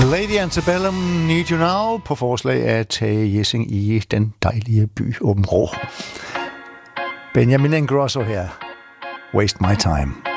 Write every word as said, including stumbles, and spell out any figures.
Lady Antebellum, Need You Now, på forslag af Tage Jessing i den dejlige by Åbenrå. Benjamin Ingrosso her. Waste My Time.